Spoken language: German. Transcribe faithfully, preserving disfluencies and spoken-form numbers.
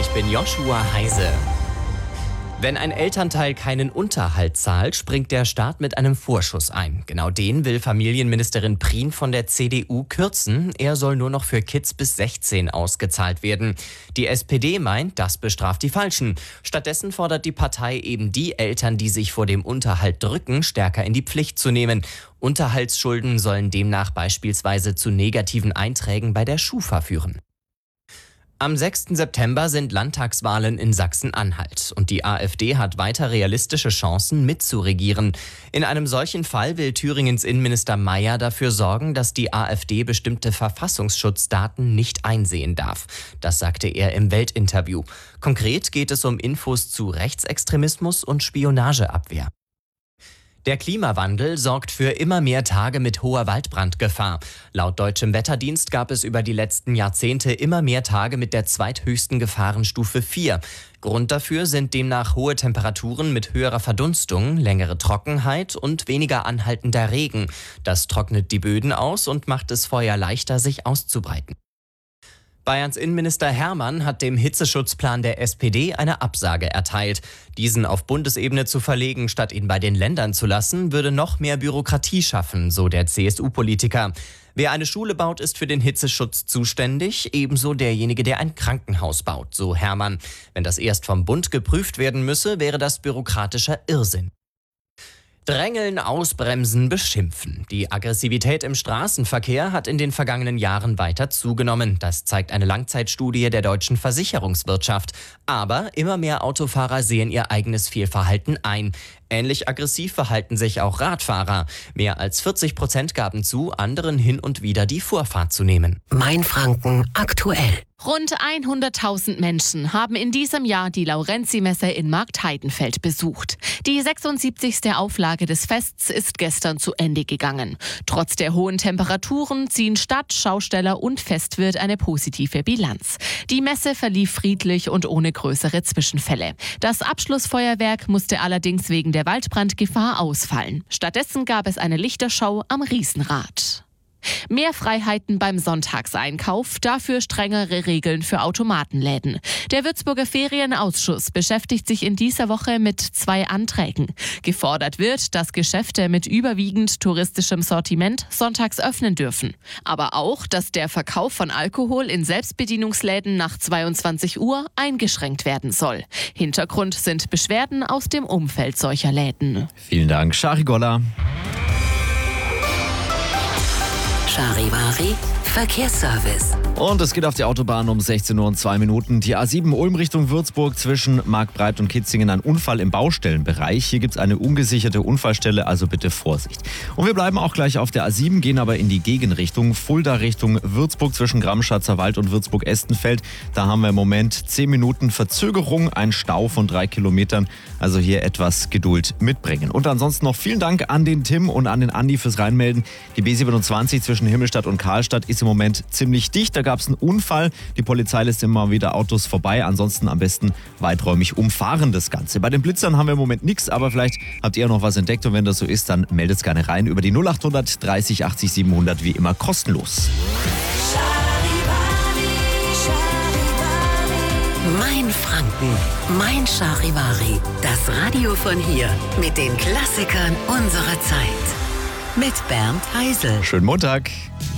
ich bin Joshua Heise. Wenn ein Elternteil keinen Unterhalt zahlt, springt der Staat mit einem Vorschuss ein. Genau den will Familienministerin Prien von der C D U kürzen. Er soll nur noch für Kids bis sechzehn ausgezahlt werden. Die S P D meint, das bestraft die Falschen. Stattdessen fordert die Partei eben die Eltern, die sich vor dem Unterhalt drücken, stärker in die Pflicht zu nehmen. Unterhaltsschulden sollen demnach beispielsweise zu negativen Einträgen bei der Schufa führen. Am sechsten September sind Landtagswahlen in Sachsen-Anhalt und die AfD hat weiter realistische Chancen mitzuregieren. In einem solchen Fall will Thüringens Innenminister Mayer dafür sorgen, dass die AfD bestimmte Verfassungsschutzdaten nicht einsehen darf. Das sagte er im Welt-Interview. Konkret geht es um Infos zu Rechtsextremismus und Spionageabwehr. Der Klimawandel sorgt für immer mehr Tage mit hoher Waldbrandgefahr. Laut Deutschem Wetterdienst gab es über die letzten Jahrzehnte immer mehr Tage mit der zweithöchsten Gefahrenstufe vier. Grund dafür sind demnach hohe Temperaturen mit höherer Verdunstung, längere Trockenheit und weniger anhaltender Regen. Das trocknet die Böden aus und macht es Feuer leichter, sich auszubreiten. Bayerns Innenminister Hermann hat dem Hitzeschutzplan der S P D eine Absage erteilt. Diesen auf Bundesebene zu verlegen, statt ihn bei den Ländern zu lassen, würde noch mehr Bürokratie schaffen, so der C S U-Politiker. Wer eine Schule baut, ist für den Hitzeschutz zuständig, ebenso derjenige, der ein Krankenhaus baut, so Hermann. Wenn das erst vom Bund geprüft werden müsse, wäre das bürokratischer Irrsinn. Drängeln, ausbremsen, beschimpfen. Die Aggressivität im Straßenverkehr hat in den vergangenen Jahren weiter zugenommen. Das zeigt eine Langzeitstudie der deutschen Versicherungswirtschaft. Aber immer mehr Autofahrer sehen ihr eigenes Fehlverhalten ein. Ähnlich aggressiv verhalten sich auch Radfahrer. Mehr als vierzig Prozent gaben zu, anderen hin und wieder die Vorfahrt zu nehmen. Mainfranken aktuell. Rund hunderttausend Menschen haben in diesem Jahr die Laurenzi-Messe in Marktheidenfeld besucht. Die sechsundsiebzigste Auflage des Fests ist gestern zu Ende gegangen. Trotz der hohen Temperaturen ziehen Stadt, Schausteller und Festwirt eine positive Bilanz. Die Messe verlief friedlich und ohne größere Zwischenfälle. Das Abschlussfeuerwerk musste allerdings wegen der Waldbrandgefahr ausfallen. Stattdessen gab es eine Lichterschau am Riesenrad. Mehr Freiheiten beim Sonntagseinkauf, dafür strengere Regeln für Automatenläden. Der Würzburger Ferienausschuss beschäftigt sich in dieser Woche mit zwei Anträgen. Gefordert wird, dass Geschäfte mit überwiegend touristischem Sortiment sonntags öffnen dürfen. Aber auch, dass der Verkauf von Alkohol in Selbstbedienungsläden nach zweiundzwanzig Uhr eingeschränkt werden soll. Hintergrund sind Beschwerden aus dem Umfeld solcher Läden. Vielen Dank, Shari Golla. Charivari Verkehrsservice. Und es geht auf die Autobahn um sechzehn Uhr und zwei Minuten. Die A sieben Ulm Richtung Würzburg zwischen Marktbreit und Kitzingen, ein Unfall im Baustellenbereich. Hier gibt es eine ungesicherte Unfallstelle, also bitte Vorsicht. Und wir bleiben auch gleich auf der A sieben, gehen aber in die Gegenrichtung. Fulda Richtung Würzburg zwischen Gramschatzer Wald und Würzburg-Estenfeld. Da haben wir im Moment zehn Minuten Verzögerung, ein Stau von drei Kilometern. Also hier etwas Geduld mitbringen. Und ansonsten noch vielen Dank an den Tim und an den Andi fürs Reinmelden. Die B siebenundzwanzig zwischen Himmelstadt und Karlstadt ist im Moment ziemlich dicht. Da gab es einen Unfall. Die Polizei lässt immer wieder Autos vorbei. Ansonsten am besten weiträumig umfahren das Ganze. Bei den Blitzern haben wir im Moment nichts, aber vielleicht habt ihr noch was entdeckt. Und wenn das so ist, dann meldet es gerne rein über die null acht hundert dreißig achtzig siebenhundert, wie immer kostenlos. Mainfranken, mein Charivari. Das Radio von hier mit den Klassikern unserer Zeit. Mit Bernd Heisel. Schönen Montag.